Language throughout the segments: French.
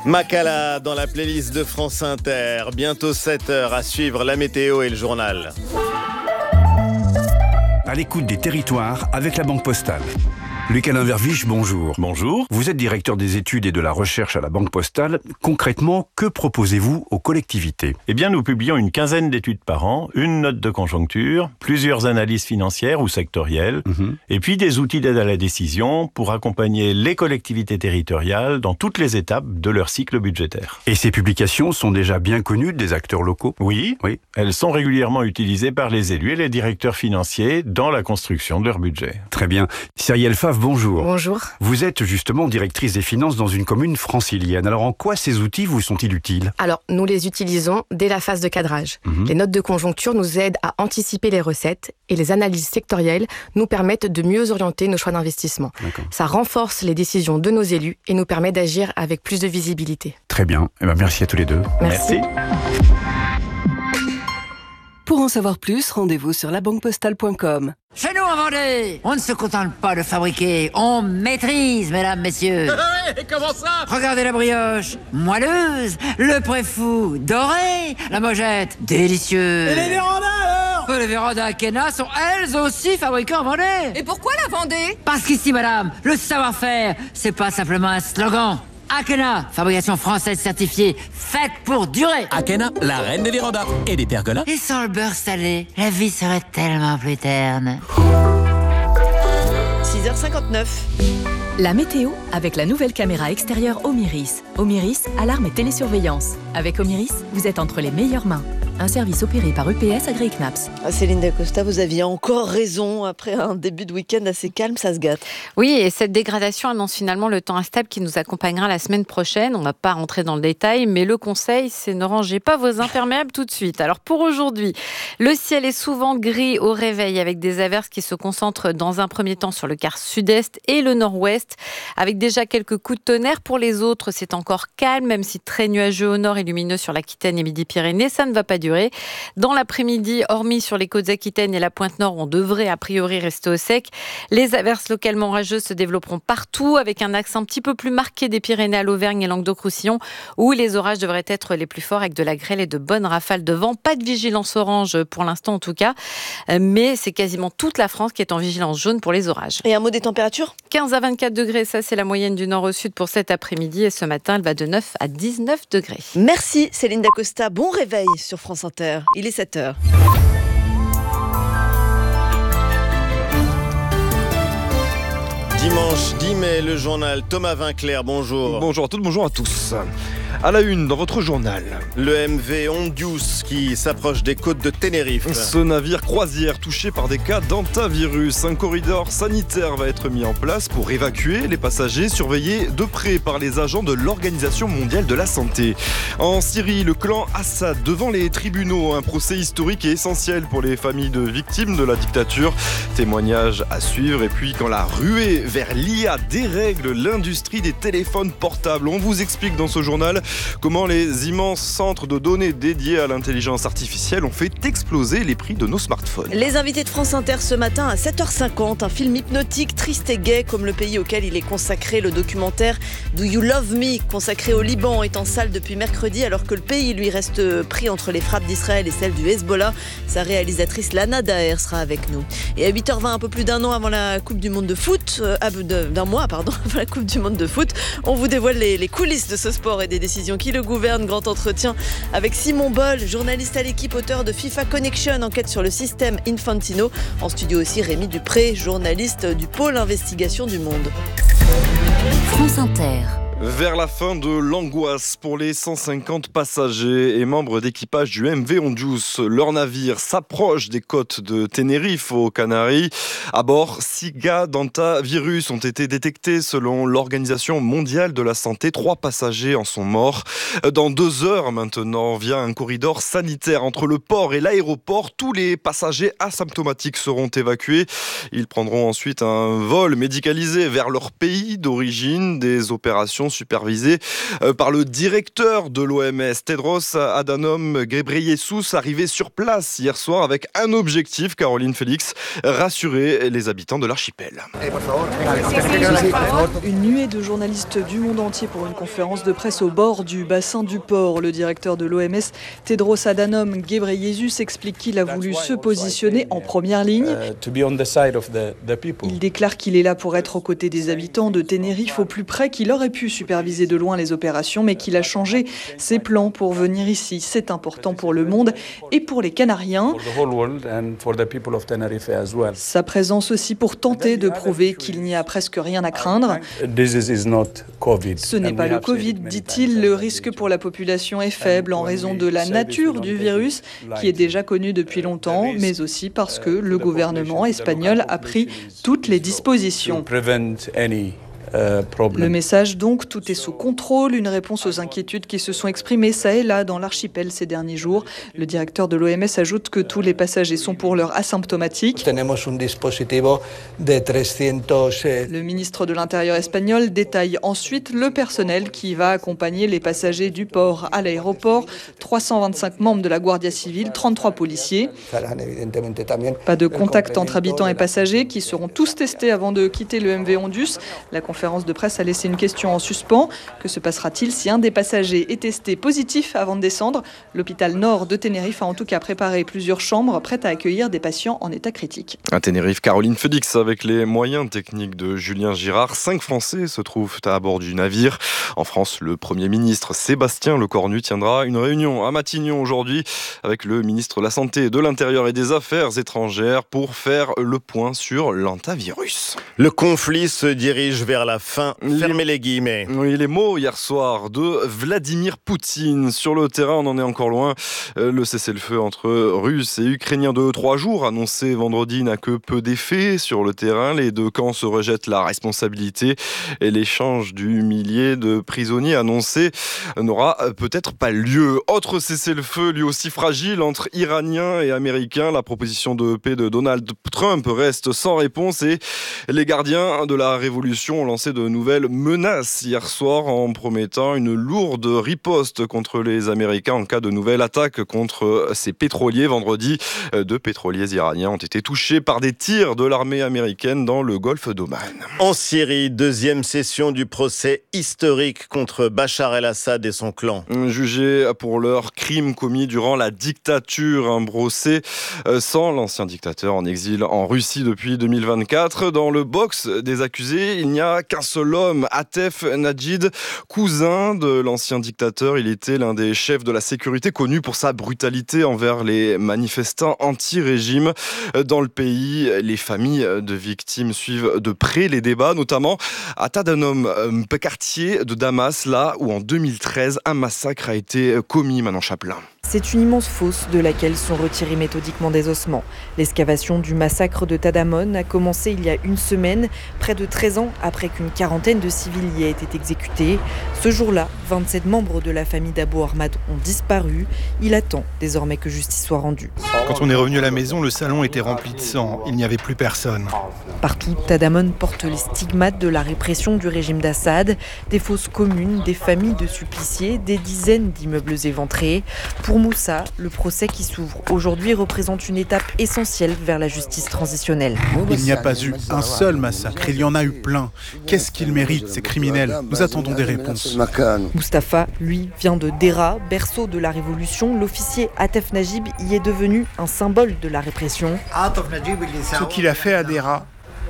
Makala dans la playlist de France Inter. Bientôt 7h à suivre la météo et le journal. À l'écoute des territoires avec la Banque Postale. Luc-Alain Verviche, bonjour. Bonjour. Vous êtes directeur des études et de la recherche à la Banque Postale. Concrètement, que proposez-vous aux collectivités ? Eh bien, nous publions une quinzaine d'études par an, une note de conjoncture, plusieurs analyses financières ou sectorielles, et puis des outils d'aide à la décision pour accompagner les collectivités territoriales dans toutes les étapes de leur cycle budgétaire. Et ces publications sont déjà bien connues des acteurs locaux ? Oui, elles sont régulièrement utilisées par les élus et les directeurs financiers dans la construction de leur budget. Très bien. Cyrielle Favre, bonjour. Bonjour. Vous êtes justement directrice des finances dans une commune francilienne. Alors en quoi ces outils vous sont-ils utiles ? Alors, nous les utilisons dès la phase de cadrage. Les notes de conjoncture nous aident à anticiper les recettes et les analyses sectorielles nous permettent de mieux orienter nos choix d'investissement. D'accord. Ça renforce les décisions de nos élus et nous permet d'agir avec plus de visibilité. Très bien. Merci à tous les deux. Merci. Pour en savoir plus, rendez-vous sur labanquepostale.com. Chez nous en Vendée, on ne se contente pas de fabriquer, on maîtrise, mesdames, messieurs. Et comment ça ? Regardez la brioche, moelleuse, le préfou, doré, la mojette, délicieuse. Et les vérandas alors ? Les vérandas Akena sont elles aussi fabriquées en Vendée. Et pourquoi la Vendée ? Parce qu'ici, madame, le savoir-faire, c'est pas simplement un slogan. Akena, fabrication française certifiée, faite pour durer. Akena, la reine des vérandas et des pergolas. Et sans le beurre salé, la vie serait tellement plus terne. 6h59. La météo avec la nouvelle caméra extérieure Omiris. Omiris, alarme et télésurveillance. Avec Omiris, vous êtes entre les meilleures mains. Un service opéré par EPS AgriKnaps. Céline Dacosta, vous aviez encore raison. Après un début de week-end assez calme, ça se gâte. Oui, et cette dégradation annonce finalement le temps instable qui nous accompagnera la semaine prochaine. On ne va pas rentrer dans le détail, mais le conseil, c'est ne rangez pas vos imperméables tout de suite. Alors pour aujourd'hui, le ciel est souvent gris au réveil avec des averses qui se concentrent dans un premier temps sur le quart sud-est et le nord-ouest, avec déjà quelques coups de tonnerre. Pour les autres, c'est encore calme, même si très nuageux au nord et lumineux sur l'Aquitaine et Midi-Pyrénées. Ça ne va pas durer. Dans l'après-midi, hormis sur les côtes aquitaines et la pointe nord, on devrait a priori rester au sec. Les averses localement orageuses se développeront partout, avec un axe un petit peu plus marqué des Pyrénées à l'Auvergne et Languedoc-Roussillon, où les orages devraient être les plus forts avec de la grêle et de bonnes rafales de vent. Pas de vigilance orange pour l'instant en tout cas, mais c'est quasiment toute la France qui est en vigilance jaune pour les orages. Et un mot des températures ? 15 à 24 degrés, ça c'est la moyenne du nord au sud pour cet après-midi, et ce matin elle va de 9 à 19 degrés. Merci Céline Dacosta, bon réveil sur France Inter. Il est 7h. Dimanche 10 mai, le journal Thomas Vinclair, bonjour. Bonjour à toutes, bonjour à tous. À la une, dans votre journal. Le MV Ondius qui s'approche des côtes de Tenerife. Ce navire croisière touché par des cas d'hantavirus. Un corridor sanitaire va être mis en place pour évacuer les passagers surveillés de près par les agents de l'Organisation mondiale de la santé. En Syrie, le clan Assad devant les tribunaux. Un procès historique et essentiel pour les familles de victimes de la dictature. Témoignage à suivre. Et puis quand la ruée vers l'IA dérègle l'industrie des téléphones portables. On vous explique dans ce journal comment les immenses centres de données dédiés à l'intelligence artificielle ont fait exploser les prix de nos smartphones. Les invités de France Inter ce matin à 7h50, un film hypnotique, triste et gai comme le pays auquel il est consacré. Le documentaire Do You Love Me, consacré au Liban, est en salle depuis mercredi alors que le pays lui reste pris entre les frappes d'Israël et celles du Hezbollah. Sa réalisatrice Lana Daher sera avec nous. Et à 8h20, un peu plus d'un an avant la Coupe du Monde de foot, d'un mois avant la Coupe du Monde de foot, on vous dévoile les coulisses de ce sport et des décisions qui le gouvernent. Grand entretien avec Simon Boll, journaliste à l'équipe, auteur de FIFA Connection, enquête sur le système Infantino. En studio aussi Rémi Dupré, journaliste du pôle investigation du Monde. France Inter. Vers la fin de l'angoisse pour les 150 passagers et membres d'équipage du MV Ondius. Leur navire s'approche des côtes de Tenerife aux Canaries. À bord, 6 cas d'hantavirus ont été détectés selon l'Organisation mondiale de la santé. 3 passagers en sont morts. Dans 2 heures maintenant, via un corridor sanitaire entre le port et l'aéroport, tous les passagers asymptomatiques seront évacués. Ils prendront ensuite un vol médicalisé vers leur pays d'origine. Des opérations supervisé par le directeur de l'OMS, Tedros Adhanom Ghebreyesus, arrivé sur place hier soir avec un objectif, Caroline Félix, rassurer les habitants de l'archipel. Une nuée de journalistes du monde entier pour une conférence de presse au bord du bassin du port. Le directeur de l'OMS, Tedros Adhanom Ghebreyesus, explique qu'il a voulu se positionner en première ligne. Il déclare qu'il est là pour être aux côtés des habitants de Tenerife au plus près, qu'il aurait pu superviser de loin les opérations, mais qu'il a changé ses plans pour venir ici. C'est important pour le monde et pour les Canariens. Sa présence aussi pour tenter de prouver qu'il n'y a presque rien à craindre. Ce n'est pas le Covid, dit-il. Le risque pour la population est faible en raison de la nature du virus, qui est déjà connu depuis longtemps, mais aussi parce que le gouvernement espagnol a pris toutes les dispositions. Le message donc, tout est sous contrôle, une réponse aux inquiétudes qui se sont exprimées ça et là dans l'archipel ces derniers jours. Le directeur de l'OMS ajoute que tous les passagers sont pour l'heure asymptomatiques. Le ministre de l'Intérieur espagnol détaille ensuite le personnel qui va accompagner les passagers du port à l'aéroport. 325 membres de la Guardia Civile, 33 policiers. Pas de contact entre habitants et passagers qui seront tous testés avant de quitter le MV Ondus. La conférence de presse a laissé une question en suspens. Que se passera-t-il si un des passagers est testé positif avant de descendre ? L'hôpital Nord de Tenerife a en tout cas préparé plusieurs chambres prêtes à accueillir des patients en état critique. À Tenerife, Caroline Félix, avec les moyens techniques de Julien Girard, 5 Français se trouvent à bord du navire. En France, le Premier ministre Sébastien Lecornu tiendra une réunion à Matignon aujourd'hui avec le ministre de la Santé, de l'Intérieur et des Affaires étrangères pour faire le point sur l'hantavirus. Le conflit se dirige vers la fin. Fermez les guillemets. Oui, les mots hier soir de Vladimir Poutine. Sur le terrain, on en est encore loin. Le cessez-le-feu entre Russes et Ukrainiens de 3 jours, annoncé vendredi, n'a que peu d'effet sur le terrain. Les deux camps se rejettent la responsabilité et l'échange du millier de prisonniers annoncé n'aura peut-être pas lieu. Autre cessez-le-feu, lui aussi fragile, entre Iraniens et Américains. La proposition de paix de Donald Trump reste sans réponse et les gardiens de la révolution ont lancé de nouvelles menaces hier soir en promettant une lourde riposte contre les Américains en cas de nouvelle attaque contre ces pétroliers. Vendredi, 2 pétroliers iraniens ont été touchés par des tirs de l'armée américaine dans le golfe d'Oman. En Syrie, deuxième session du procès historique contre Bachar el-Assad et son clan. Jugés pour leurs crimes commis durant la dictature, un procès sans l'ancien dictateur en exil en Russie depuis 2024. Dans le box des accusés, il n'y a qu'un seul homme, Atef Najid, cousin de l'ancien dictateur. Il était l'un des chefs de la sécurité, connu pour sa brutalité envers les manifestants anti-régime dans le pays. Les familles de victimes suivent de près les débats, notamment à Tadanom, quartier de Damas, là où en 2013, un massacre a été commis, Manon Chaplin. C'est une immense fosse de laquelle sont retirés méthodiquement des ossements. L'excavation du massacre de Tadamon a commencé il y a une semaine, près de 13 ans après qu'une quarantaine de civils y aient été exécutés. Ce jour-là, 27 membres de la famille d'Abou Ahmad ont disparu. Il attend désormais que justice soit rendue. Quand on est revenu à la maison, le salon était rempli de sang. Il n'y avait plus personne. Partout, Tadamon porte les stigmates de la répression du régime d'Assad. Des fosses communes, des familles de suppliciés, des dizaines d'immeubles éventrés. Pour Moussa, le procès qui s'ouvre aujourd'hui représente une étape essentielle vers la justice transitionnelle. Il n'y a pas eu un seul massacre, il y en a eu plein. Qu'est-ce qu'ils méritent, ces criminels ? Nous attendons des réponses. Mustapha, lui, vient de Dera, berceau de la révolution. L'officier Atef Najib y est devenu un symbole de la répression. Ce qu'il a fait à Dera,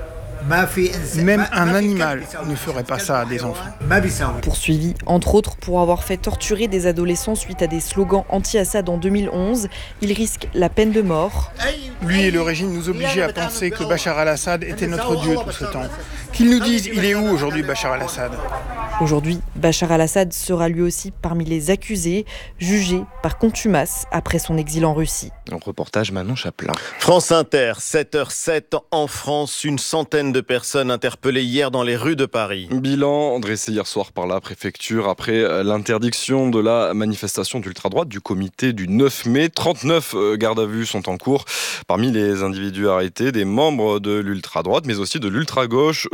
même un animal ne ferait pas ça à des enfants. Poursuivi, entre autres, pour avoir fait torturer des adolescents suite à des slogans anti-Assad en 2011, il risque la peine de mort. Lui et le régime nous obligeaient à penser que Bachar al-Assad était notre dieu tout ce temps. Qu'ils nous disent, il est où aujourd'hui Bachar al-Assad ? Aujourd'hui, Bachar al-Assad sera lui aussi parmi les accusés, jugé par contumace après son exil en Russie. Un reportage Manon Chaplin. France Inter, 7h07 en France, une centaine de personnes interpellées hier dans les rues de Paris. Bilan dressé hier soir par la préfecture après l'interdiction de la manifestation d'ultra-droite du comité du 9 mai. 39 gardes à vue sont en cours. Parmi les individus arrêtés, des membres de l'ultra-droite, mais aussi de l'ultra-gauche. Eux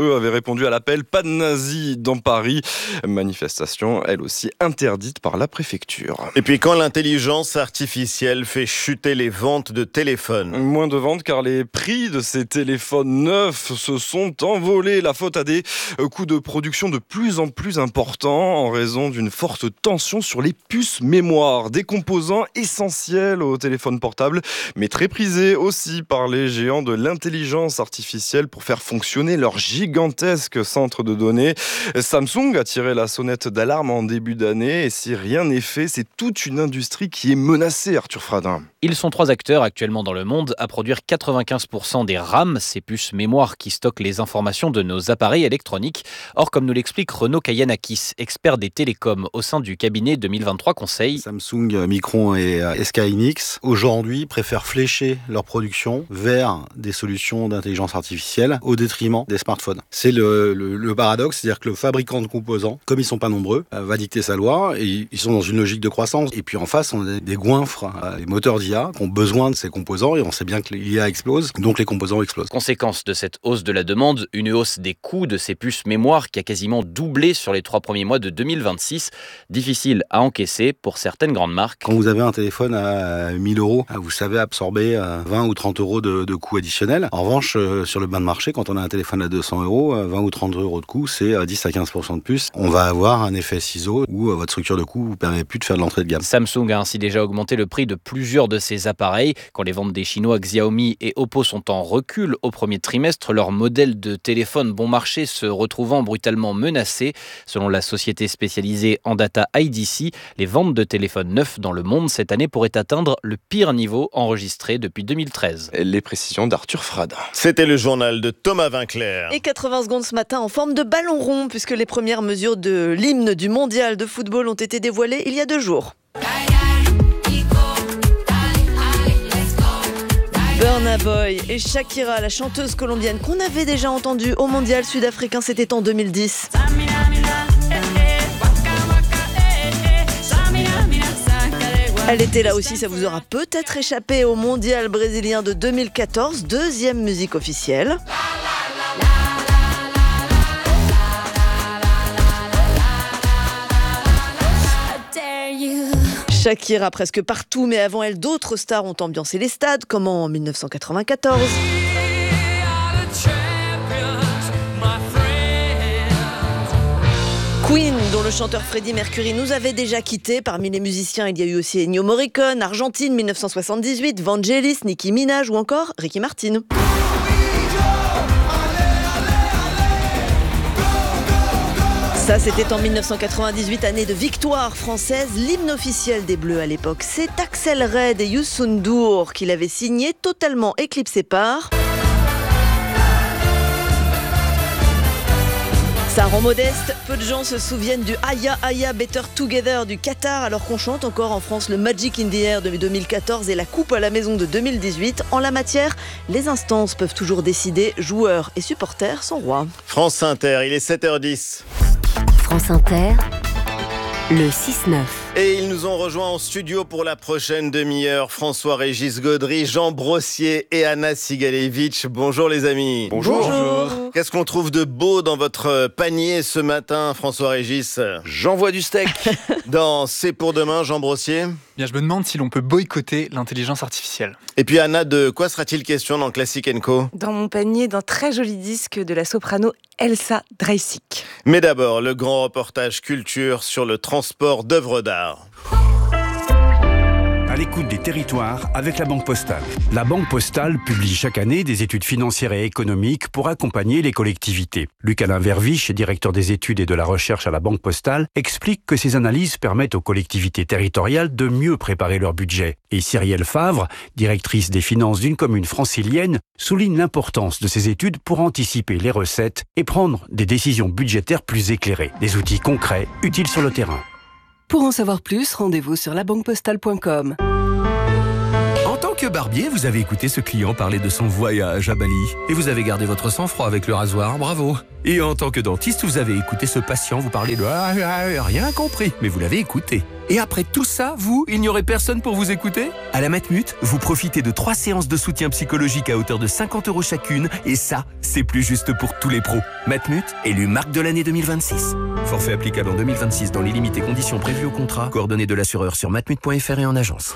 eux avaient répondu à l'appel « Pas de nazis dans Paris ». Manifestation, elle aussi interdite par la préfecture. Et puis quand l'intelligence artificielle fait chuter les ventes de téléphones. Moins de ventes car les prix de ces téléphones neufs se sont envolés. La faute à des coûts de production de plus en plus importants en raison d'une forte tension sur les puces mémoire. Des composants essentiels aux téléphones portables, mais très prisés aussi par les géants de l'intelligence artificielle pour faire fonctionner leur gigantesque centre de données. Samsung a tiré la sonnette d'alarme en début d'année et si rien n'est fait, c'est toute une industrie qui est menacée, Arthur Fradin. Ils sont 3 acteurs actuellement dans le monde à produire 95% des RAM, ces puces mémoire qui stockent les informations de nos appareils électroniques. Or, comme nous l'explique Renaud Kayanakis, expert des télécoms au sein du cabinet 2023 Conseil. Samsung, Micron et SK Hynix, aujourd'hui, préfèrent flécher leur production vers des solutions d'intelligence artificielle au détriment des smartphones. C'est le paradoxe, c'est-à-dire que le fabricant de composants, comme ils ne sont pas nombreux, va dicter sa loi et ils sont dans une logique de croissance. Et puis en face, on a des goinfres, les moteurs d'IA qui ont besoin de ces composants et on sait bien que l'IA explose, donc les composants explosent. Conséquence de cette hausse de la demande, une hausse des coûts de ces puces mémoire qui a quasiment doublé sur les 3 premiers mois de 2026. Difficile à encaisser pour certaines grandes marques. Quand vous avez un téléphone à 1000 €, vous savez absorber 20 ou 30 € de coûts additionnels. En revanche, sur le bain de marché, quand on a un téléphone à 200 €, 20 ou 30 € de coûts, c'est 10 à 15% de plus. On va avoir un effet ciseau où votre structure de coût ne vous permet plus de faire de l'entrée de gamme. Samsung a ainsi déjà augmenté le prix de plusieurs de ses appareils. Quand les ventes des Chinois Xiaomi et Oppo sont en recul au premier trimestre, leur modèle de téléphone bon marché se retrouvant brutalement menacé. Selon la société spécialisée en data IDC, les ventes de téléphones neufs dans le monde cette année pourraient atteindre le pire niveau enregistré depuis 2013. Les précisions d'Arthur Fradin. C'était le journal de Thomas Vinclair. Et 80 secondes ce matin en forme de ballon rond, puisque les premières mesures de l'hymne du mondial de football ont été dévoilées il y a 2 jours. Burna Boy et Shakira, la chanteuse colombienne qu'on avait déjà entendue au mondial sud-africain, c'était en 2010. Elle était là aussi, ça vous aura peut-être échappé au mondial brésilien de 2014, 2e musique officielle. Shakira presque partout, mais avant elle, d'autres stars ont ambiancé les stades, comme en 1994. Queen, dont le chanteur Freddie Mercury nous avait déjà quittés. Parmi les musiciens, il y a eu aussi Ennio Morricone, Argentine 1978, Vangelis, Nicki Minaj ou encore Ricky Martin. Ça, c'était en 1998, année de victoire française. L'hymne officiel des Bleus à l'époque, c'est Axel Red et Youssou N'Dour qui l'avaient signé, totalement éclipsé par... Ça rend modeste, peu de gens se souviennent du Aya Aya Better Together du Qatar, alors qu'on chante encore en France le Magic in the Air de 2014 et la Coupe à la maison de 2018. En la matière, les instances peuvent toujours décider, joueurs et supporters sont rois. France Inter, il est 7h10. France Inter, le 6-9. Et ils nous ont rejoints en studio pour la prochaine demi-heure. François-Régis Gaudry, Jean Brossier et Anna Sigalevitch. Bonjour les amis. Bonjour. Qu'est-ce qu'on trouve de beau dans votre panier ce matin, François-Régis? J'envoie du steak. Dans C'est pour demain, Jean Brossier? Bien, je me demande si l'on peut boycotter l'intelligence artificielle. Et puis Anna, de quoi sera-t-il question dans Classic & Co? Dans mon panier, d'un très joli disque de la soprano Elsa Dreisig. Mais d'abord, le grand reportage culture sur le transport d'œuvres d'art. À l'écoute des territoires avec la Banque Postale. La Banque Postale publie chaque année des études financières et économiques pour accompagner les collectivités. Luc-Alain Verviche, directeur des études et de la recherche à la Banque Postale, explique que ces analyses permettent aux collectivités territoriales de mieux préparer leur budget. Et Cyrielle Favre, directrice des finances d'une commune francilienne, souligne l'importance de ces études pour anticiper les recettes et prendre des décisions budgétaires plus éclairées. Des outils concrets, utiles sur le terrain. Pour en savoir plus, rendez-vous sur labanquepostale.com. En tant que barbier, vous avez écouté ce client parler de son voyage à Bali. Et vous avez gardé votre sang-froid avec le rasoir, bravo. Et en tant que dentiste, vous avez écouté ce patient vous parler de rien compris, mais vous l'avez écouté. Et après tout ça, il n'y aurait personne pour vous écouter? À la Matmut, vous profitez de 3 séances de soutien psychologique à hauteur de 50 € chacune, et ça, c'est plus juste pour tous les pros. Matmut, élu marque de l'année 2026. Forfait applicable en 2026 dans les limites et conditions prévues au contrat. Coordonnées de l'assureur sur matmut.fr et en agence.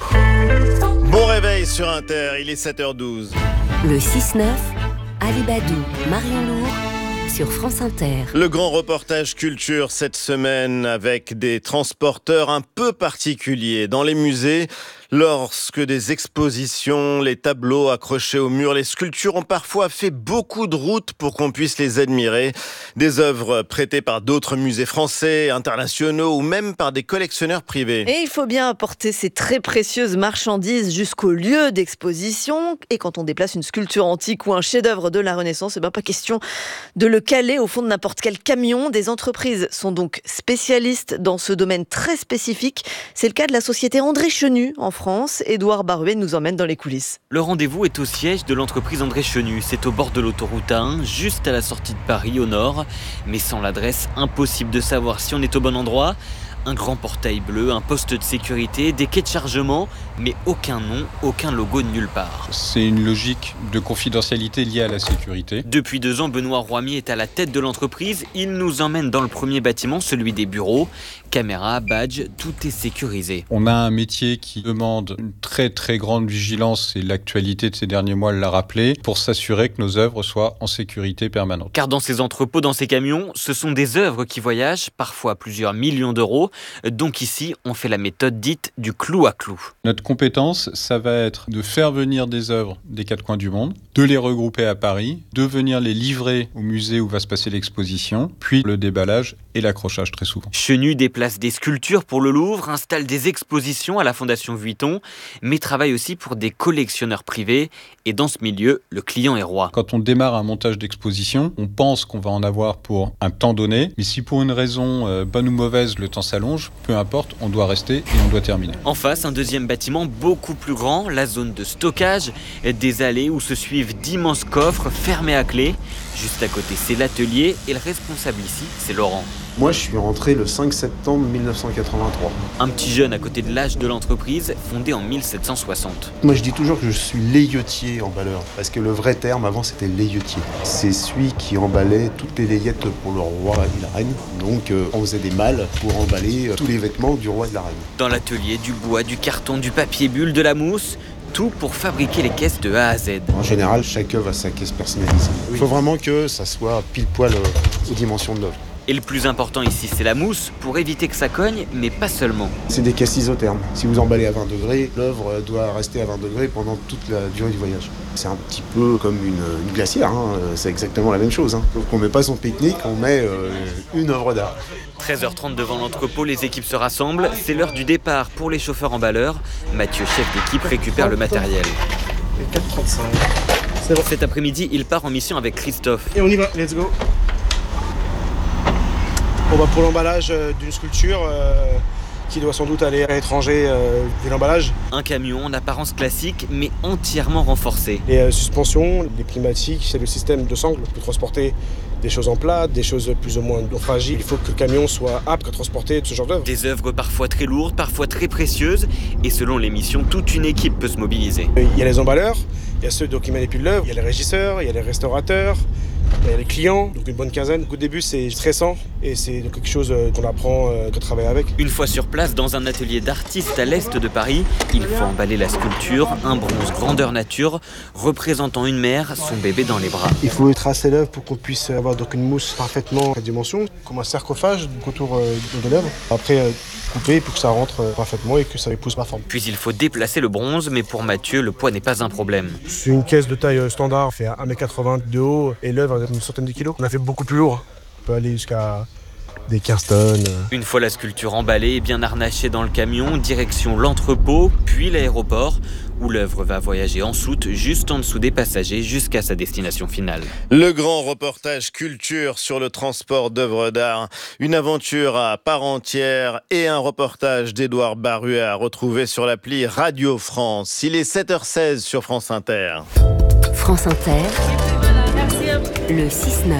Bon réveil sur Inter, il est 7h12. Le 6-9, Ali Badou, Marion Lourd, sur France Inter. Le grand reportage culture cette semaine avec des transporteurs un peu particuliers dans les musées. Lorsque des expositions, les tableaux accrochés au mur, les sculptures ont parfois fait beaucoup de route pour qu'on puisse les admirer. Des œuvres prêtées par d'autres musées français, internationaux ou même par des collectionneurs privés. Et il faut bien apporter ces très précieuses marchandises jusqu'au lieu d'exposition. Et quand on déplace une sculpture antique ou un chef-d'œuvre de la Renaissance, pas question de le caler au fond de n'importe quel camion. Des entreprises sont donc spécialistes dans ce domaine très spécifique. C'est le cas de la société André Chenu en France. Édouard Baruet nous emmène dans les coulisses. Le rendez-vous est au siège de l'entreprise André Chenu. C'est au bord de l'autoroute A1, juste à la sortie de Paris, au nord. Mais sans l'adresse, impossible de savoir si on est au bon endroit. Un grand portail bleu, un poste de sécurité, des quais de chargement, mais aucun nom, aucun logo de nulle part. C'est une logique de confidentialité liée à la sécurité. Depuis 2 ans, Benoît Roimier est à la tête de l'entreprise. Il nous emmène dans le premier bâtiment, celui des bureaux. Caméra, badge, tout est sécurisé. On a un métier qui demande une très très grande vigilance, et l'actualité de ces derniers mois l'a rappelé, pour s'assurer que nos œuvres soient en sécurité permanente. Car dans ces entrepôts, dans ces camions, ce sont des œuvres qui voyagent, parfois plusieurs millions d'euros. Donc ici, on fait la méthode dite du clou à clou. Notre compétence, ça va être de faire venir des œuvres des 4 coins du monde, de les regrouper à Paris, de venir les livrer au musée où va se passer l'exposition, puis le déballage et l'accrochage très souvent. Chenu déplace des sculptures pour le Louvre, installe des expositions à la Fondation Vuitton, mais travaille aussi pour des collectionneurs privés. Et dans ce milieu, le client est roi. Quand on démarre un montage d'exposition, on pense qu'on va en avoir pour un temps donné, mais si pour une raison bonne ou mauvaise, le temps s'allonge, peu importe, on doit rester et on doit terminer. En face, un deuxième bâtiment beaucoup plus grand, la zone de stockage, des allées où se suivent d'immenses coffres fermés à clé. Juste à côté, c'est l'atelier et le responsable ici, c'est Laurent. Moi, je suis rentré le 5 septembre 1983. Un petit jeune à côté de l'âge de l'entreprise, fondée en 1760. Moi, je dis toujours que je suis layetier emballeur, parce que le vrai terme avant, c'était layetier. C'est celui qui emballait toutes les layettes pour le roi et la reine. Donc, on faisait des malles pour emballer tous les vêtements du roi et de la reine. Dans l'atelier, du bois, du carton, du papier bulle, de la mousse. Tout pour fabriquer les caisses de A à Z. En général, chaque œuvre a sa caisse personnalisée. Il faut vraiment que ça soit pile poil aux dimensions de l'œuvre. Et le plus important ici, c'est la mousse, pour éviter que ça cogne, mais pas seulement. C'est des caisses isothermes. Si vous emballez à 20 degrés, l'œuvre doit rester à 20 degrés pendant toute la durée du voyage. C'est un petit peu comme une glacière, hein. C'est exactement la même chose. Hein. Donc on ne met pas son pique-nique, on met une œuvre d'art. 13h30 devant l'entrepôt, les équipes se rassemblent. C'est l'heure du départ pour les chauffeurs emballeurs. Mathieu, chef d'équipe, récupère le matériel. 4,35. C'est bon. Cet après-midi, il part en mission avec Christophe. Et on y va, let's go. Pour l'emballage d'une sculpture qui doit sans doute aller à l'étranger vu l'emballage. Un camion en apparence classique mais entièrement renforcé. Les suspensions, les pneumatiques, c'est le système de sangle pour transporter des choses en plat, des choses plus ou moins fragiles. Il faut que le camion soit apte à transporter ce genre d'œuvre. Des œuvres parfois très lourdes, parfois très précieuses et selon les missions, toute une équipe peut se mobiliser. Il y a les emballeurs, il y a ceux qui manipulent l'œuvre, il y a les régisseurs, il y a les restaurateurs. Il y a les clients, donc une bonne quinzaine. Au début, c'est stressant et c'est quelque chose qu'on apprend à travailler avec. Une fois sur place, dans un atelier d'artistes à l'est de Paris, il faut emballer la sculpture, un bronze grandeur nature, représentant une mère, son bébé dans les bras. Il faut tracer l'œuvre pour qu'on puisse avoir donc une mousse parfaitement à dimension, comme un sarcophage autour de l'œuvre. Après, couper pour que ça rentre parfaitement et que ça épouse ma forme. Puis il faut déplacer le bronze, mais pour Mathieu, le poids n'est pas un problème. C'est une caisse de taille standard, on fait 1,80 m de haut et l'œuvre a une centaine de kilos. On a fait beaucoup plus lourd, on peut aller jusqu'à des 15 tonnes. Une fois la sculpture emballée et bien harnachée dans le camion, direction l'entrepôt, puis l'aéroport, où l'œuvre va voyager en soute juste en dessous des passagers jusqu'à sa destination finale. Le grand reportage culture sur le transport d'œuvres d'art. Une aventure à part entière et un reportage d'Édouard Baruet à retrouver sur l'appli Radio France. Il est 7h16 sur France Inter. France Inter, le 6-9.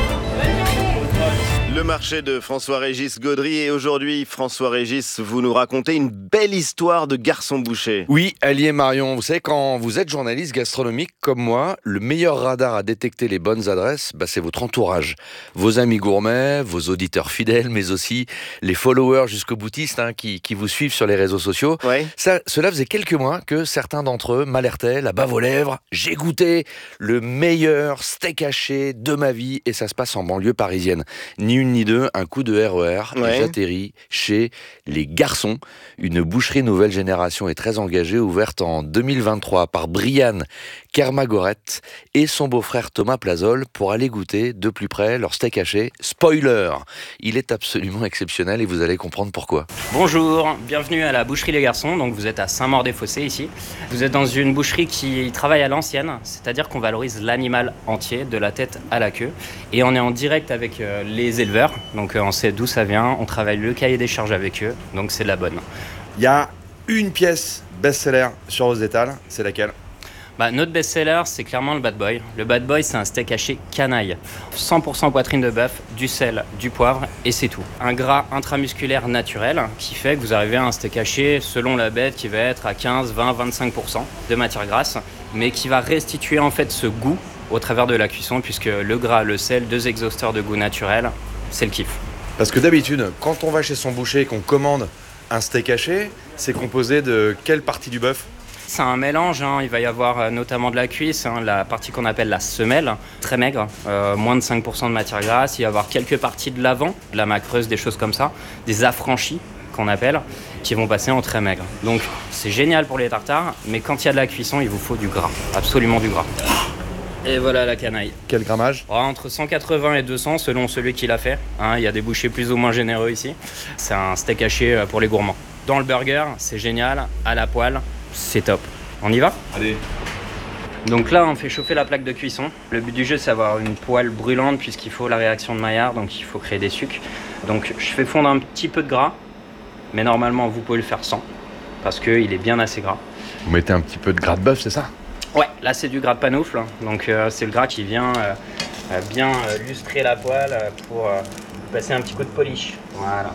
Le marché de François-Régis Gaudry. Et aujourd'hui, François-Régis, vous nous racontez une belle histoire de garçon boucher. Oui, Ali et Marion, vous savez, quand vous êtes journaliste gastronomique comme moi, le meilleur radar à détecter les bonnes adresses, c'est votre entourage. Vos amis gourmets, vos auditeurs fidèles, mais aussi les followers jusqu'aux boutistes qui vous suivent sur les réseaux sociaux. Ouais. Cela faisait quelques mois que certains d'entre eux m'alertaient, la bave aux lèvres, j'ai goûté le meilleur steak haché de ma vie, et ça se passe en banlieue parisienne. Ni une ni deux, un coup de RER, et j'atterris chez Les Garçons, une boucherie nouvelle génération et très engagée, ouverte en 2023 par Brianne Kermagoret et son beau-frère Thomas Plazol, pour aller goûter de plus près leur steak haché. Spoiler, il est absolument exceptionnel et vous allez comprendre pourquoi. Bonjour, bienvenue à la boucherie Les Garçons. Donc vous êtes à Saint-Maur-des-Fossés ici. Vous êtes dans une boucherie qui travaille à l'ancienne, c'est-à-dire qu'on valorise l'animal entier, de la tête à la queue. Et on est en direct avec les éleveurs. Donc on sait d'où ça vient, on travaille le cahier des charges avec eux, donc c'est de la bonne. Il y a une pièce best-seller sur vos étals, c'est laquelle ? Notre best-seller, c'est clairement le Bad Boy. Le Bad Boy, c'est un steak haché canaille. 100% poitrine de bœuf, du sel, du poivre, et c'est tout. Un gras intramusculaire naturel qui fait que vous arrivez à un steak haché selon la bête qui va être à 15, 20, 25% de matière grasse, mais qui va restituer en fait ce goût au travers de la cuisson, puisque le gras, le sel, 2 exhausteurs de goût naturel, c'est le kiff. Parce que d'habitude, quand on va chez son boucher et qu'on commande un steak haché, c'est composé de quelle partie du bœuf ? C'est un mélange, il va y avoir notamment de la cuisse, la partie qu'on appelle la semelle, très maigre, moins de 5% de matière grasse. Il va y avoir quelques parties de l'avant, de la macreuse, des choses comme ça, des affranchis qu'on appelle, qui vont passer en très maigre. Donc c'est génial pour les tartares, mais quand il y a de la cuisson, il vous faut du gras, absolument du gras. Et voilà la canaille. Quel grammage ? Entre 180 et 200 selon celui qui l'a fait. Il y a des bouchers plus ou moins généreux ici. C'est un steak haché pour les gourmands. Dans le burger, c'est génial, à la poêle, c'est top. On y va ? Allez. Donc là, on fait chauffer la plaque de cuisson. Le but du jeu, c'est d'avoir une poêle brûlante puisqu'il faut la réaction de Maillard, donc il faut créer des sucs. Donc je fais fondre un petit peu de gras, mais normalement, vous pouvez le faire sans parce qu'il est bien assez gras. Vous mettez un petit peu de gras de bœuf, c'est ça ? Ouais, là c'est du gras de panoufle, donc c'est le gras qui vient bien lustrer la poêle pour passer un petit coup de polish. Voilà.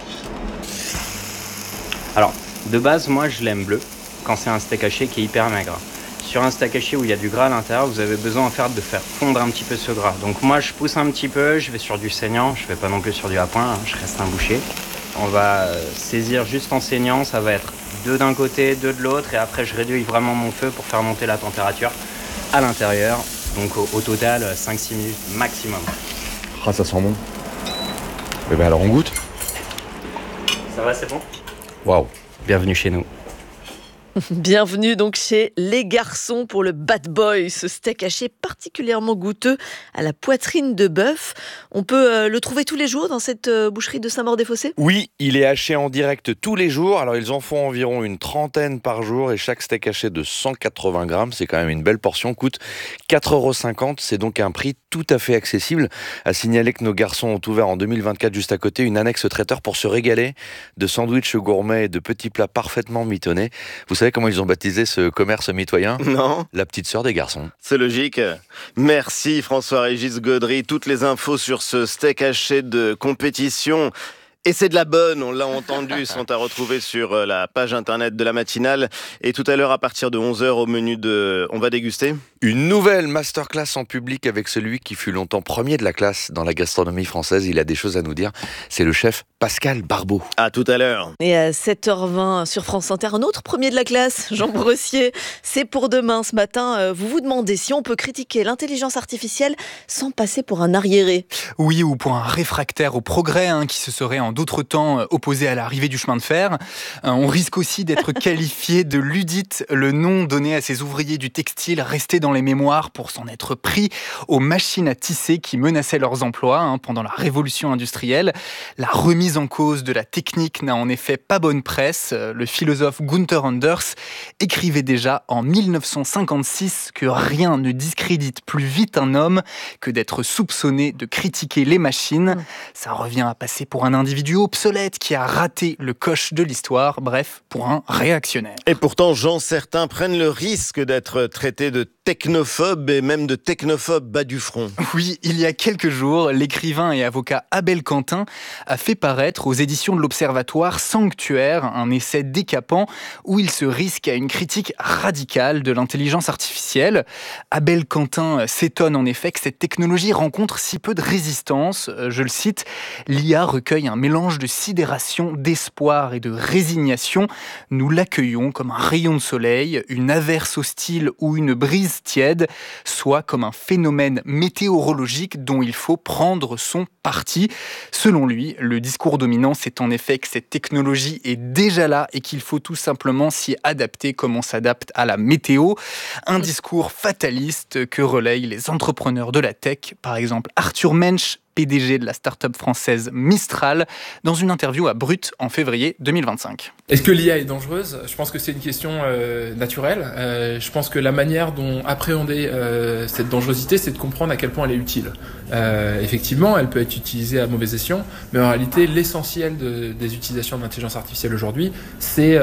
Alors, de base, moi je l'aime bleu quand c'est un steak haché qui est hyper maigre. Sur un steak haché où il y a du gras à l'intérieur, vous avez besoin de faire fondre un petit peu ce gras. Donc moi je pousse un petit peu, je vais sur du saignant, je vais pas non plus sur du à point, je reste un boucher. On va saisir juste en saignant, ça va être 2 d'un côté, 2 de l'autre, et après je réduis vraiment mon feu pour faire monter la température à l'intérieur. Donc au total, 5-6 minutes maximum. Ah, ça sent bon. Alors on goûte ? Ça va, c'est bon ? Waouh. Bienvenue chez nous. Bienvenue donc chez Les Garçons pour le Bad Boy, ce steak haché particulièrement goûteux à la poitrine de bœuf. On peut le trouver tous les jours dans cette boucherie de Saint-Maur-des-Fossés ? Oui, il est haché en direct tous les jours. Alors ils en font environ une trentaine par jour et chaque steak haché de 180 grammes, c'est quand même une belle portion, coûte 4,50 €. C'est donc un prix tout à fait accessible. À signaler que nos garçons ont ouvert en 2024 juste à côté une annexe traiteur pour se régaler de sandwichs gourmets et de petits plats parfaitement mitonnés. Vous savez comment ils ont baptisé ce commerce mitoyen ? Non. La petite sœur des garçons. C'est logique. Merci François-Régis Gaudry. Toutes les infos sur ce steak haché de compétition, et c'est de la bonne, on l'a entendu, sont à retrouver sur la page internet de la matinale. Et tout à l'heure, à partir de 11h, au menu de On va déguster une nouvelle masterclass en public avec celui qui fut longtemps premier de la classe dans la gastronomie française. Il a des choses à nous dire. C'est le chef Pascal Barbeau. À tout à l'heure. Et à 7h20 sur France Inter, un autre premier de la classe, Jean Bressier. C'est pour demain. Ce matin, vous vous demandez si on peut critiquer l'intelligence artificielle sans passer pour un arriéré. Oui, ou pour un réfractaire au progrès qui se serait en d'autres temps opposé à l'arrivée du chemin de fer. On risque aussi d'être qualifié de luddite, le nom donné à ces ouvriers du textile restés dans les mémoires pour s'en être pris aux machines à tisser qui menaçaient leurs emplois pendant la révolution industrielle. La remise en cause de la technique n'a en effet pas bonne presse. Le philosophe Gunther Anders écrivait déjà en 1956 que rien ne discrédite plus vite un homme que d'être soupçonné de critiquer les machines. Ça revient à passer pour un individu obsolète qui a raté le coche de l'histoire, bref, pour un réactionnaire. Et pourtant, certains prennent le risque d'être traités de technophobes et même de technophobes bas du front. Oui, il y a quelques jours, l'écrivain et avocat Abel Quentin a fait paraître aux éditions de l'Observatoire Sanctuaire un essai décapant où il se risque à une critique radicale de l'intelligence artificielle. Abel Quentin s'étonne en effet que cette technologie rencontre si peu de résistance. Je le cite, « L'IA recueille un mélange de sidération, d'espoir et de résignation. Nous l'accueillons comme un rayon de soleil, une averse hostile ou une brise tiède, soit comme un phénomène météorologique dont il faut prendre son parti. » Selon lui, le discours dominant, c'est en effet que cette technologie est déjà là et qu'il faut tout simplement s'y adapter comme on s'adapte à la météo. Un discours fataliste que relayent les entrepreneurs de la tech, par exemple Arthur Mensch, PDG de la start-up française Mistral, dans une interview à Brut en février 2025. Est-ce que l'IA est dangereuse ? Je pense que c'est une question naturelle. Je pense que la manière dont appréhender cette dangerosité, c'est de comprendre à quel point elle est utile. Effectivement, elle peut être utilisée à mauvais escient, mais en réalité, l'essentiel des utilisations de l'intelligence artificielle aujourd'hui, c'est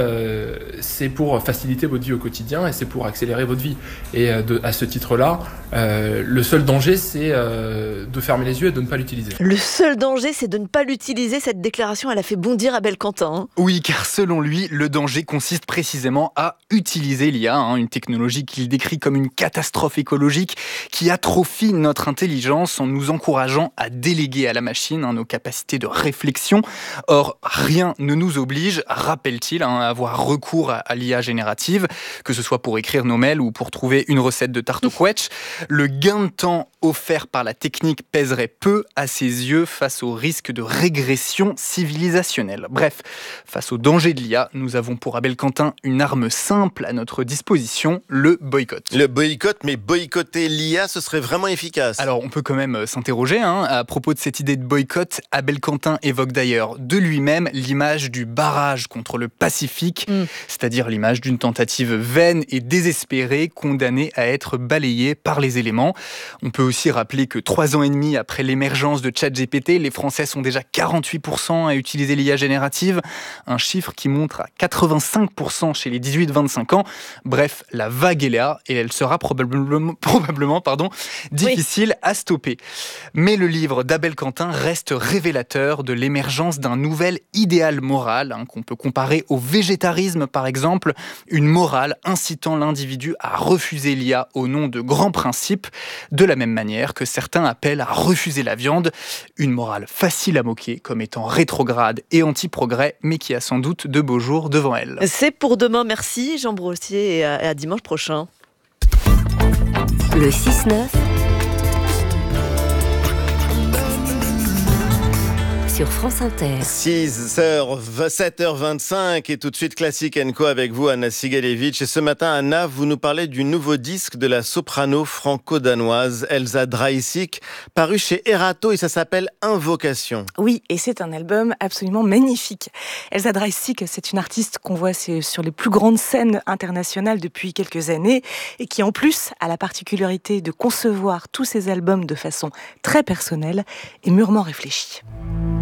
pour faciliter votre vie au quotidien et c'est pour accélérer votre vie. Et à ce titre-là, le seul danger, c'est de fermer les yeux et de ne pas l'utiliser. Le seul danger, c'est de ne pas l'utiliser. Cette déclaration, elle a fait bondir Abel Quentin. Oui, car selon lui, le danger consiste précisément à utiliser l'IA, une technologie qu'il décrit comme une catastrophe écologique qui atrophie notre intelligence en nous encourageant à déléguer à la machine nos capacités de réflexion. Or, rien ne nous oblige, rappelle-t-il, à avoir recours à l'IA générative, que ce soit pour écrire nos mails ou pour trouver une recette de tarte au quetch. Le gain de temps offert par la technique pèserait peu à ses yeux face au risque de régression civilisationnelle. Bref, face au danger de l'IA, nous avons pour Abel Quentin une arme simple à notre disposition, le boycott. Le boycott, mais boycotter l'IA, ce serait vraiment efficace. Alors, on peut quand même s'interroger. À propos de cette idée de boycott, Abel Quentin évoque d'ailleurs de lui-même l'image du barrage contre le Pacifique, c'est-à-dire l'image d'une tentative vaine et désespérée, condamnée à être balayée par les éléments. On peut aussi rappeler que 3 ans et demi après l'émergence de ChatGPT, les Français sont déjà 48% à utiliser l'IA générative, un chiffre qui monte à 85% chez les 18-25 ans. Bref, la vague est là et elle sera probablement difficile à stopper. Mais le livre d'Abel Quentin reste révélateur de l'émergence d'un nouvel idéal moral qu'on peut comparer au végétarisme par exemple, une morale incitant l'individu à refuser l'IA au nom de grands principes, de la même manière que certains appellent à refuser la viande, une morale facile à moquer comme étant rétrograde et anti-progrès, mais qui a sans doute de beaux jours devant elle. C'est pour demain, merci Jean Brossier et à dimanche prochain. Le 6-9 sur France Inter. 7h25 et tout de suite Classic & Co avec vous, Anna Sigalevitch. Et ce matin, Anna, vous nous parlez du nouveau disque de la soprano franco-danoise Elsa Dreisig, paru chez Erato et ça s'appelle Invocation. Oui, et c'est un album absolument magnifique. Elsa Dreisig, c'est une artiste qu'on voit sur les plus grandes scènes internationales depuis quelques années et qui en plus a la particularité de concevoir tous ses albums de façon très personnelle et mûrement réfléchie.